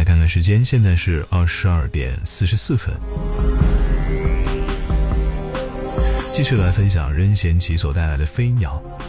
来看看时间，现在是22:44。继续来分享任贤齐所带来的飞鸟。